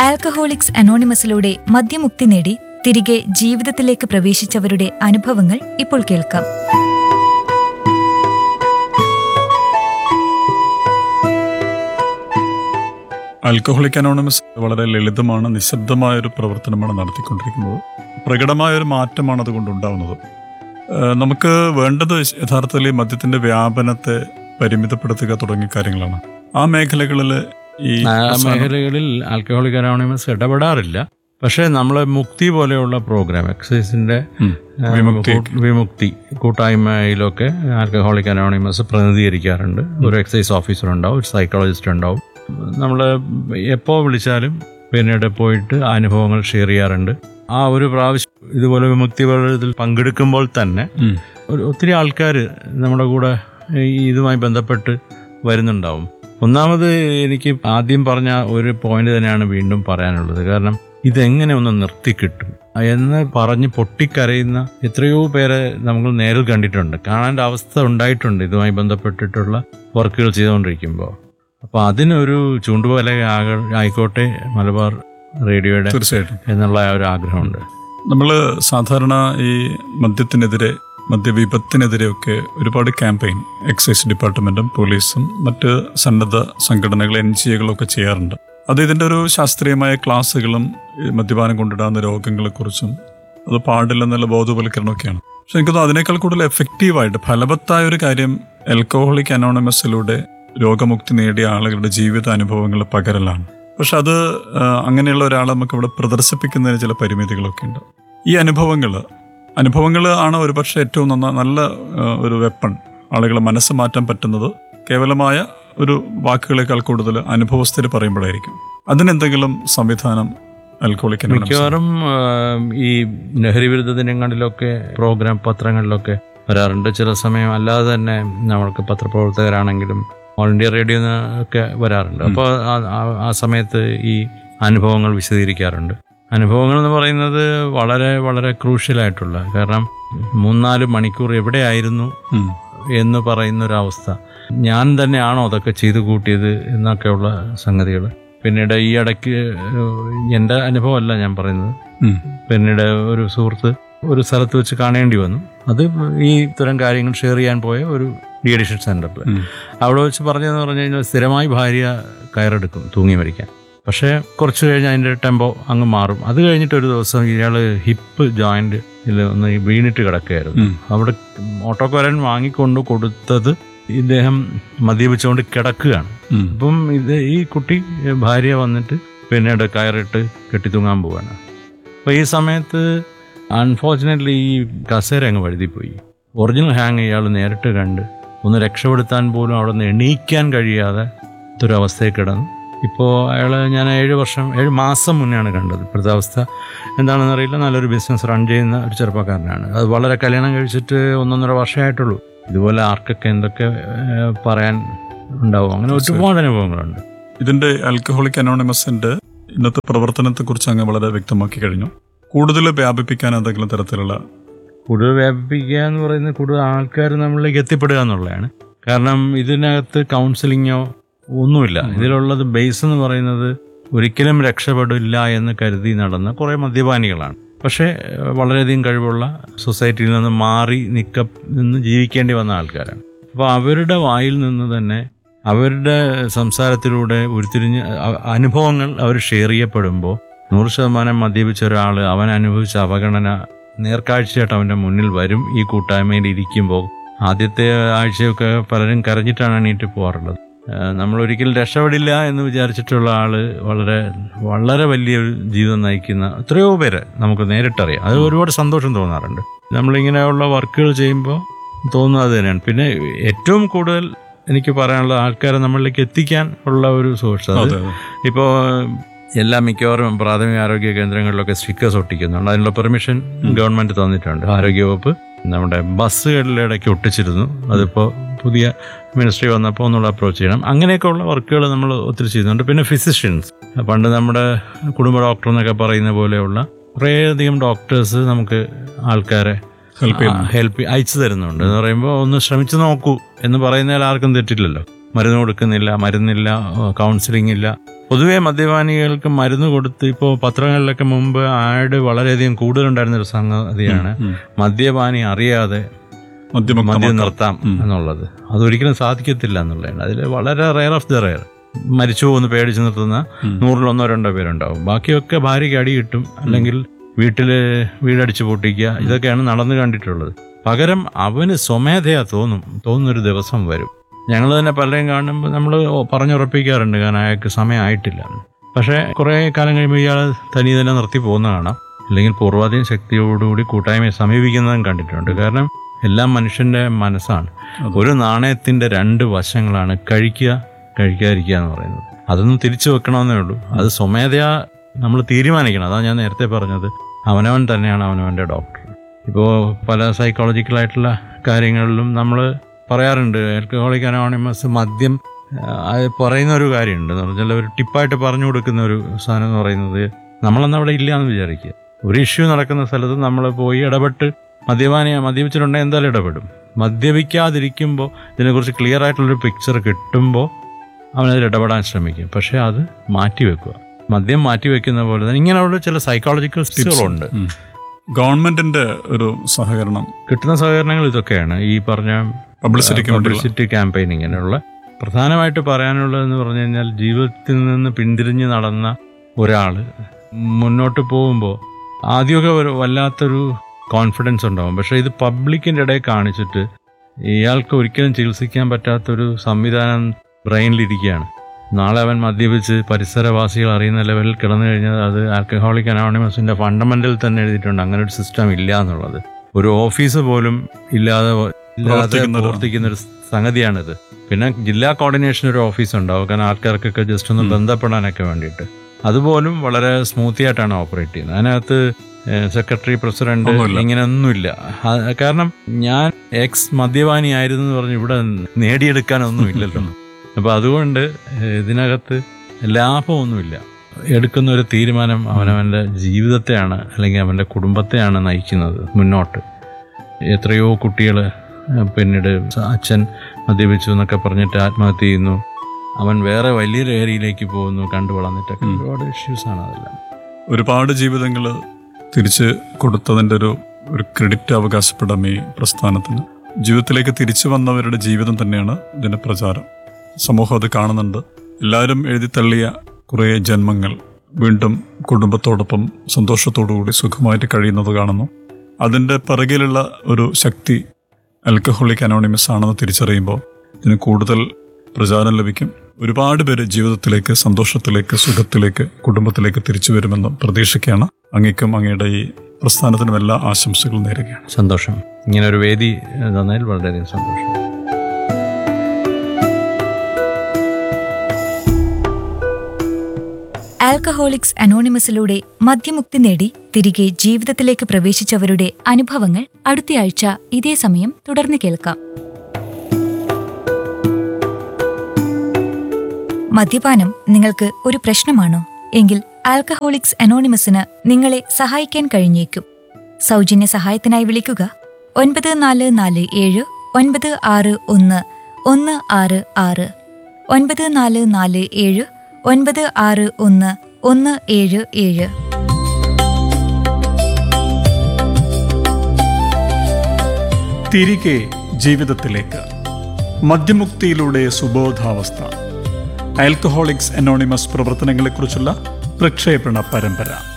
Alcoholics അനോണിമസിലൂടെ മദ്യമുക്തി നേടി തിരികെ ജീവിതത്തിലേക്ക് പ്രവേശിച്ചവരുടെ അനുഭവങ്ങൾ ഇപ്പോൾ കേൾക്കാം. ആൽക്കഹോളിക് അനോണിമസ് വളരെ ലളിതമാണ്, നിശബ്ദമായൊരു പ്രവർത്തനമാണ് നടത്തിക്കൊണ്ടിരിക്കുന്നത്. പ്രകടമായൊരു മാറ്റമാണ് അതുകൊണ്ട് ഉണ്ടാവുന്നത്. നമുക്ക് വേണ്ടത് യഥാർത്ഥത്തിൽ മദ്യത്തിന്റെ വ്യാപനത്തെ പരിമിതപ്പെടുത്തുക തുടങ്ങിയ കാര്യങ്ങളാണ്. ആ മേഖലകളിൽ ആൽക്കഹോളിക് അനോണിമസ് ഇടപെടാറില്ല. പക്ഷേ നമ്മൾ മുക്തി പോലെയുള്ള പ്രോഗ്രാം, എക്സൈസിന്റെ വിമുക്തി കൂട്ടായ്മയിലൊക്കെ ആൽക്കഹോളിക് അനോണിമസ് പ്രതിനിധീകരിക്കാറുണ്ട്. ഒരു എക്സൈസ് ഓഫീസർ ഉണ്ടാവും, ഒരു സൈക്കോളജിസ്റ്റ് ഉണ്ടാവും. നമ്മൾ എപ്പോൾ വിളിച്ചാലും പിന്നീട് പോയിട്ട് അനുഭവങ്ങൾ ഷെയർ ചെയ്യാറുണ്ട്. ആ ഒരു പ്രാവശ്യം ഇതുപോലെ വിമുക്തി ഇതിൽ പങ്കെടുക്കുമ്പോൾ തന്നെ ഒത്തിരി ആൾക്കാർ നമ്മുടെ കൂടെ ഇതുമായി ബന്ധപ്പെട്ട് വരുന്നുണ്ടാവും. ഒന്നാമത് എനിക്ക് ആദ്യം പറഞ്ഞ ഒരു പോയിന്റ് തന്നെയാണ് വീണ്ടും പറയാനുള്ളത്. കാരണം ഇതെങ്ങനെ ഒന്ന് നിർത്തിക്കിട്ടും എന്ന് പറഞ്ഞ് പൊട്ടിക്കരയുന്ന എത്രയോ പേരെ നമ്മൾ നേരിൽ കണ്ടിട്ടുണ്ട്, കാണേണ്ട അവസ്ഥ ഉണ്ടായിട്ടുണ്ട് ഇതുമായി ബന്ധപ്പെട്ടിട്ടുള്ള വർക്കുകൾ ചെയ്തുകൊണ്ടിരിക്കുമ്പോൾ. അപ്പോൾ അതിനൊരു ചൂണ്ടുവല ആയിക്കോട്ടെ മലബാർ റേഡിയോയുടെ തീർച്ചയായിട്ടും എന്നുള്ള ഒരു ആഗ്രഹമുണ്ട്. നമ്മൾ സാധാരണ ഈ മദ്യത്തിനെതിരെ, മദ്യവിപത്തിനെതിരെയൊക്കെ ഒരുപാട് ക്യാമ്പയിൻ എക്സൈസ് ഡിപ്പാർട്ട്മെന്റും പോലീസും മറ്റ് സന്നദ്ധ സംഘടനകൾ NGOകളൊക്കെ ചെയ്യാറുണ്ട്. അത് ഇതിൻ്റെ ഒരു ശാസ്ത്രീയമായ ക്ലാസ്സുകളും മദ്യപാനം കൊണ്ടിടാവുന്ന രോഗങ്ങളെക്കുറിച്ചും അത് പാടില്ലെന്നുള്ള ബോധവൽക്കരണമൊക്കെയാണ്. പക്ഷെ എനിക്കത് അതിനേക്കാൾ കൂടുതൽ എഫക്റ്റീവായിട്ട് ഫലവത്തായ ഒരു കാര്യം ആൽക്കഹോളിക് അനോണിമസിലൂടെ രോഗമുക്തി നേടിയ ആളുകളുടെ ജീവിതാനുഭവങ്ങൾ പകരലാണ്. പക്ഷെ അത് അങ്ങനെയുള്ള ഒരാളെ നമുക്ക് ഇവിടെ പ്രദർശിപ്പിക്കുന്നതിന് ചില പരിമിതികളൊക്കെ ഉണ്ട്. ഈ അനുഭവങ്ങൾ ആണ് ഒരുപക്ഷെ ഏറ്റവും നല്ല ഒരു വെപ്പൺ. ആളുകളെ മനസ്സ് മാറ്റാൻ പറ്റുന്നത് കേവലമായ ഒരു വാക്കുകളേക്കാൾ കൂടുതൽ അനുഭവസ്ഥര് പറയുമ്പോഴായിരിക്കും. അതിനെന്തെങ്കിലും സംവിധാനം ആൽക്കഹോളിക് മിക്കവാറും ഈ ലഹരി വിരുദ്ധ ദിനങ്ങളിലൊക്കെ പ്രോഗ്രാം പത്രങ്ങളിലൊക്കെ വരാറുണ്ട്. ചില സമയം അല്ലാതെ തന്നെ നമ്മൾക്ക് പത്രപ്രവർത്തകരാണെങ്കിലും ഓൾ ഇന്ത്യ റേഡിയോ ഒക്കെ വരാറുണ്ട്. അപ്പോൾ ആ സമയത്ത് ഈ അനുഭവങ്ങൾ വിശദീകരിക്കാറുണ്ട്. അനുഭവങ്ങൾ എന്ന് പറയുന്നത് വളരെ വളരെ ക്രൂഷ്യലായിട്ടുള്ള, കാരണം 3-4 മണിക്കൂർ എവിടെയായിരുന്നു എന്ന് പറയുന്നൊരവസ്ഥ, ഞാൻ തന്നെയാണോ അതൊക്കെ ചെയ്തു കൂട്ടിയത് എന്നൊക്കെയുള്ള സംഗതികൾ. പിന്നീട് ഈ ഇടയ്ക്ക് എൻ്റെ അനുഭവമല്ല ഞാൻ പറയുന്നത്, പിന്നീട് ഒരു സുഹൃത്ത് ഒരു സ്ഥലത്ത് വെച്ച് കാണേണ്ടി വന്നു. അത് ഈ ഇത്തരം കാര്യങ്ങൾ ഷെയർ ചെയ്യാൻ പോയ ഒരു ഡി അഡിക്ഷൻ സെന്ററിൽ അവിടെ വെച്ച് പറഞ്ഞതെന്ന് പറഞ്ഞു കഴിഞ്ഞാൽ സ്ഥിരമായി ഭാര്യ കയറെടുക്കും തൂങ്ങി മരിക്കാൻ. പക്ഷേ കുറച്ച് കഴിഞ്ഞ് അതിൻ്റെ ടെമ്പോ അങ്ങ് മാറും. അത് കഴിഞ്ഞിട്ട് ഒരു ദിവസം ഇയാൾ ഹിപ്പ് ജോയിന്റിൽ ഒന്ന് വീണിട്ട് കിടക്കുകയായിരുന്നു. അവിടെ ഓട്ടോക്കാരൻ വാങ്ങിക്കൊണ്ട് കൊടുത്തത് ഇദ്ദേഹം മദ്യപിച്ചുകൊണ്ട് കിടക്കുകയാണ്. അപ്പം ഈ കുട്ടി ഭാര്യ വന്നിട്ട് പിന്നീട് കയറിട്ട് കെട്ടിത്തൂങ്ങാൻ പോവുകയാണ്. അപ്പോൾ ഈ സമയത്ത് അൺഫോർച്ചുനേറ്റ്ലി ഈ കസേര അങ്ങ് വഴുതിപ്പോയി. ഒറിജിനൽ ഹാങ് ഇയാൾ നേരിട്ട് കണ്ട് ഒന്ന് രക്ഷപ്പെടുത്താൻ പോലും അവിടെ നിന്ന് എണീക്കാൻ കഴിയാതെ ഒരവസ്ഥയിൽ കിടന്നു. ഇപ്പോൾ ഞാൻ 7 മാസം മുന്നെയാണ് കണ്ടത്. ഇപ്പോഴത്തെ അവസ്ഥ എന്താണെന്ന് അറിയില്ല. നല്ലൊരു ബിസിനസ് റൺ ചെയ്യുന്ന ഒരു ചെറുപ്പക്കാരനാണ്. അത് വളരെ കല്യാണം കഴിച്ചിട്ട് 1-1.5 വർഷമായിട്ടുള്ളൂ. ഇതുപോലെ ആർക്കൊക്കെ എന്തൊക്കെ പറയാൻ ഉണ്ടാവും. അങ്ങനെ ഒരുപാട് അനുഭവങ്ങളുണ്ട്. ഇതിന്റെ ആൽക്കഹോളിക് അനോണിമസിന്റെ ഇന്നത്തെ പ്രവർത്തനത്തെക്കുറിച്ച് അങ്ങ് വളരെ വ്യക്തമാക്കി കഴിഞ്ഞു. കൂടുതൽ വ്യാപിപ്പിക്കാൻ എന്തെങ്കിലും തരത്തിലുള്ള കൂടുതൽ വ്യാപിപ്പിക്കുക എന്ന് പറയുന്നത് കൂടുതൽ ആൾക്കാർ നമ്മളിലേക്ക് എത്തിപ്പെടുക എന്നുള്ളതാണ്. കാരണം ഇതിനകത്ത് കൗൺസിലിങ്ങോ ഒന്നുമില്ല. ഇതിലുള്ളത് ബേസ് എന്ന് പറയുന്നത് ഒരിക്കലും രക്ഷപ്പെടില്ല എന്ന് കരുതി നടന്ന കുറേ മദ്യപാനികളാണ്. പക്ഷേ വളരെയധികം കഴിവുള്ള സൊസൈറ്റിയിൽ നിന്ന് മാറി നിന്ന് ജീവിക്കേണ്ടി വന്ന ആൾക്കാരാണ്. അപ്പോൾ അവരുടെ വായിൽ നിന്ന് തന്നെ അവരുടെ സംസാരത്തിലൂടെ ഉരുത്തിരിഞ്ഞ് അനുഭവങ്ങൾ അവർ ഷെയർ ചെയ്യപ്പെടുമ്പോൾ 100% മദ്യപിച്ച ഒരാൾ അവൻ അനുഭവിച്ച അവഗണന നേർക്കാഴ്ചയായിട്ട് അവൻ്റെ മുന്നിൽ വരും. ഈ കൂട്ടായ്മയിൽ ഇരിക്കുമ്പോൾ ആദ്യത്തെ ആഴ്ചയൊക്കെ പലരും കരഞ്ഞിട്ടാണ് എണീറ്റ് പോകാറുള്ളത്. നമ്മൾ ഒരിക്കലും രക്ഷപ്പെടില്ല എന്ന് വിചാരിച്ചിട്ടുള്ള ആൾ വളരെ വളരെ വലിയൊരു ജീവിതം നയിക്കുന്ന എത്രയോ പേര് നമുക്ക് നേരിട്ടറിയാം. അത് ഒരുപാട് സന്തോഷം തോന്നാറുണ്ട്. നമ്മളിങ്ങനെയുള്ള വർക്കുകൾ ചെയ്യുമ്പോൾ തോന്നുന്നത് അത് തന്നെയാണ്. പിന്നെ ഏറ്റവും കൂടുതൽ എനിക്ക് പറയാനുള്ള ആൾക്കാരെ നമ്മളിലേക്ക് എത്തിക്കാൻ ഉള്ള ഒരു സോഴ്സ് അത് ഇപ്പോൾ എല്ലാ മിക്കവാറും പ്രാഥമിക ആരോഗ്യ കേന്ദ്രങ്ങളിലൊക്കെ സ്റ്റിക്കേഴ്സ് ഒട്ടിക്കുന്നുണ്ട്. അതിനുള്ള പെർമിഷൻ ഗവൺമെന്റ് തന്നിട്ടുണ്ട്. ആരോഗ്യവകുപ്പ് നമ്മുടെ ബസ്സുകളിലിടയ്ക്ക് ഒട്ടിച്ചിരുന്നു. അതിപ്പോൾ പുതിയ മിനിസ്ട്രി വന്നപ്പോൾ ഒന്നുള്ള അപ്രോച്ച് ചെയ്യണം. അങ്ങനെയൊക്കെയുള്ള വർക്കുകൾ നമ്മൾ ഒത്തിരി ചെയ്യുന്നുണ്ട്. പിന്നെ ഫിസിഷ്യൻസ്, പണ്ട് നമ്മുടെ കുടുംബ ഡോക്ടർ എന്നൊക്കെ പറയുന്ന പോലെയുള്ള കുറേയധികം ഡോക്ടേഴ്സ് നമുക്ക് ആൾക്കാരെ ഹെൽപ്പ് അയച്ചു തരുന്നുണ്ട്. എന്ന് പറയുമ്പോൾ ഒന്ന് ശ്രമിച്ചു നോക്കൂ എന്ന് പറയുന്നതിൽ ആർക്കും തെറ്റില്ലല്ലോ. മരുന്ന് കൊടുക്കുന്നില്ല, മരുന്നില്ല, കൗൺസിലിംഗ് ഇല്ല, പൊതുവേ മദ്യപാനികൾക്ക് മരുന്ന് കൊടുത്ത് ഇപ്പോൾ പത്രങ്ങളിലൊക്കെ മുമ്പ് ആഡ് വളരെയധികം കൂടുതലുണ്ടായിരുന്നൊരു സംഗതിയാണ് മദ്യപാനി അറിയാതെ മദ്യം നിർത്താം എന്നുള്ളത്. അതൊരിക്കലും സാധിക്കത്തില്ല എന്നുള്ളതാണ്. അതിൽ വളരെ റെയർ ഓഫ് ദ റെയർ മരിച്ചു പോകുന്ന പേടിച്ച് നിർത്തുന്ന 100-1 പേരുണ്ടാവും. ബാക്കിയൊക്കെ ഭാര്യയ്ക്ക് അടി കിട്ടും, അല്ലെങ്കിൽ വീടടിച്ച് പൊട്ടിക്കുക, ഇതൊക്കെയാണ് നടന്നു കണ്ടിട്ടുള്ളത്. പകരം അവന് സ്വമേധയാ തോന്നുന്നൊരു ദിവസം വരും. ഞങ്ങൾ തന്നെ പലരെയും കാണുമ്പോൾ നമ്മൾ പറഞ്ഞുറപ്പിക്കാറുണ്ട്, കാരണം അയാൾക്ക് സമയമായിട്ടില്ല. പക്ഷേ കുറേ കാലം കഴിയുമ്പോൾ ഇയാൾ തനി തന്നെ നിർത്തി പോകുന്ന കാണാം, അല്ലെങ്കിൽ പൂർവാധീന ശക്തിയോടുകൂടി കൂട്ടായ്മയെ സമീപിക്കുന്നതും കണ്ടിട്ടുണ്ട്. കാരണം എല്ലാം മനുഷ്യന്റെ മനസ്സാണ്. ഒരു നാണയത്തിന്റെ 2 വശങ്ങളാണ് കഴിക്കാതിരിക്കുക എന്ന് പറയുന്നത്. അതൊന്നും തിരിച്ചു വെക്കണമെന്നേ ഉള്ളൂ. അത് സ്വമേധയാ നമ്മൾ തീരുമാനിക്കണം. അതാണ് ഞാൻ നേരത്തെ പറഞ്ഞത്, അവനവൻ തന്നെയാണ് അവനവൻ്റെ ഡോക്ടർ. ഇപ്പോൾ പല സൈക്കോളജിക്കലായിട്ടുള്ള കാര്യങ്ങളിലും നമ്മൾ പറയാറുണ്ട്, ആൽക്കഹോളിക് അനോണിമസ് മദ്യം പറയുന്ന ഒരു കാര്യമുണ്ട് എന്ന് പറഞ്ഞാൽ, ഒരു ടിപ്പായിട്ട് പറഞ്ഞു കൊടുക്കുന്ന ഒരു സാധനം എന്ന് പറയുന്നത്, നമ്മളന്ന് അവിടെ ഇല്ല എന്ന് വിചാരിക്കുക. ഒരു ഇഷ്യൂ നടക്കുന്ന സ്ഥലത്ത് നമ്മൾ പോയി ഇടപെട്ട് മദ്യപിച്ചിട്ടുണ്ടെങ്കിൽ എന്തായാലും ഇടപെടും. മദ്യപിക്കാതിരിക്കുമ്പോൾ ഇതിനെക്കുറിച്ച് ക്ലിയർ ആയിട്ടുള്ളൊരു പിക്ചർ കിട്ടുമ്പോൾ അവനതിൽ ഇടപെടാൻ ശ്രമിക്കും. പക്ഷെ അത് മാറ്റിവെക്കുക, മദ്യം മാറ്റിവെക്കുന്ന പോലെ തന്നെ ഇങ്ങനെയുള്ള ചില സൈക്കോളജിക്കൽ ടിപ്സുകളുണ്ട്. ഗവൺമെന്റിന്റെ ഒരു സഹകരണം, കിട്ടുന്ന സഹകരണങ്ങൾ ഇതൊക്കെയാണ്. ഈ പറഞ്ഞ പബ്ലിസിറ്റി ക്യാമ്പയിൻ, ഇങ്ങനെയുള്ള പ്രധാനമായിട്ട് പറയാനുള്ളതെന്ന് പറഞ്ഞു കഴിഞ്ഞാൽ, ജീവിതത്തിൽ നിന്ന് പിന്തിരിഞ്ഞ് നടന്ന ഒരാൾ മുന്നോട്ട് പോകുമ്പോൾ ആദ്യമൊക്കെ വല്ലാത്തൊരു കോൺഫിഡൻസ് ഉണ്ടാവും. പക്ഷേ ഇത് പബ്ലിക്കിൻ്റെ ഇടയിൽ കാണിച്ചിട്ട് ഇയാൾക്ക് ഒരിക്കലും ചികിത്സിക്കാൻ പറ്റാത്തൊരു സംവിധാനം ബ്രെയിനിലിരിക്കുകയാണ്. നാളെ അവൻ മദ്യപിച്ച് പരിസരവാസികൾ അറിയുന്ന ലെവലിൽ കിടന്നു കഴിഞ്ഞാൽ അത് ആൽക്കഹോളിക് അനോണിമസിന്റെ ഫണ്ടമെന്റൽ തന്നെ എഴുതിയിട്ടുണ്ട്, അങ്ങനെ ഒരു സിസ്റ്റം ഇല്ല എന്നുള്ളത്. ഒരു ഓഫീസ് പോലും ഇല്ലാതെ പ്രവർത്തിക്കുന്ന ഒരു സംഗതിയാണിത്. പിന്നെ ജില്ലാ കോർഡിനേഷൻ ഒരു ഓഫീസ് ഉണ്ടാവും, കാരണം ആൾക്കാർക്കൊക്കെ ജസ്റ്റ് ഒന്ന് ബന്ധപ്പെടാനൊക്കെ വേണ്ടിയിട്ട്. അതുപോലും വളരെ സ്മൂത്തി ആയിട്ടാണ് ഓപ്പറേറ്റ് ചെയ്യുന്നത്. അതിനകത്ത് സെക്രട്ടറി, പ്രസിഡന്റ് ഇങ്ങനെയൊന്നുമില്ല. കാരണം ഞാൻ മദ്യപാനി ആയിരുന്നു എന്ന് പറഞ്ഞ് ഇവിടെ നേടിയെടുക്കാനൊന്നും ഇല്ലല്ലോ. അപ്പോൾ അതുകൊണ്ട് ഇതിനകത്ത് ലാഭമൊന്നുമില്ല. എടുക്കുന്ന ഒരു തീരുമാനം അവനവൻ്റെ ജീവിതത്തെയാണ്, അല്ലെങ്കിൽ അവൻ്റെ കുടുംബത്തെയാണ് നയിക്കുന്നത് മുന്നോട്ട്. എത്രയോ കുട്ടികൾ പിന്നീട് അച്ഛൻ മദ്യപിച്ചു എന്നൊക്കെ പറഞ്ഞിട്ട് ആത്മഹത്യ ചെയ്യുന്നു, അവൻ വേറെ വലിയൊരു ഏരിയയിലേക്ക് പോകുന്നു, കണ്ടു വളർന്നിട്ടൊക്കെ ഒരുപാട് ഇഷ്യൂസാണ് അതെല്ലാം. ഒരുപാട് ജീവിതങ്ങൾ തിരിച്ച് കൊടുത്തതിൻ്റെ ഒരു ക്രെഡിറ്റ് അവകാശപ്പെടാം ഈ പ്രസ്ഥാനത്തിന്. ജീവിതത്തിലേക്ക് തിരിച്ചു വന്നവരുടെ ജീവിതം തന്നെയാണ് ഇതിൻ്റെ പ്രചാരം. സമൂഹം അത് കാണുന്നുണ്ട്. എല്ലാവരും എഴുതിത്തള്ളിയ കുറേ ജന്മങ്ങൾ വീണ്ടും കുടുംബത്തോടൊപ്പം സന്തോഷത്തോടുകൂടി സുഖമായിട്ട് കഴിയുന്നത് കാണുന്നു. അതിൻ്റെ പിറകിലുള്ള ഒരു ശക്തി ആൽക്കഹോളിക് അനോണിമസ് ആണെന്ന് തിരിച്ചറിയുമ്പോൾ ഇതിന് കൂടുതൽ പ്രചാരം ലഭിക്കും. ഒരുപാട് പേര് ജീവിതത്തിലേക്ക്, സന്തോഷത്തിലേക്ക്, സുഖത്തിലേക്ക്, കുടുംബത്തിലേക്ക് തിരിച്ചു വരുമെന്ന് പ്രതീക്ഷിക്കുകയാണ്. അങ്ങേക്കും അങ്ങയുടെ ഈ പ്രസ്ഥാനത്തിനും എല്ലാ ആശംസകളും നേരുകയാണ്. സന്തോഷം. ഇങ്ങനെ ഒരു വേദി തന്നതിൽ വളരെയധികം സന്തോഷം. ആൽക്കഹോളിക്സ് അനോണിമസിലൂടെ മദ്യമുക്തി നേടി തിരികെ ജീവിതത്തിലേക്ക് പ്രവേശിച്ചവരുടെ അനുഭവങ്ങൾ അടുത്തയാഴ്ച ഇതേ സമയം തുടർന്ന് കേൾക്കാം. മദ്യപാനം നിങ്ങൾക്ക് ഒരു പ്രശ്നമാണോ? എങ്കിൽ ആൽക്കഹോളിക്സ് അനോണിമസിന് നിങ്ങളെ സഹായിക്കാൻ കഴിഞ്ഞേക്കും. സൗജന്യ സഹായത്തിനായി വിളിക്കുക 9447 961 166 9447 961 177. തിരികെ ജീവിതത്തിലേക്ക്, മദ്യമുക്തിയിലൂടെ സുബോധാവസ്ഥ, ആൽക്കഹോളിക്സ് അനോണിമസ് പ്രവർത്തനങ്ങളെക്കുറിച്ചുള്ള പ്രക്ഷേപണ പരമ്പര.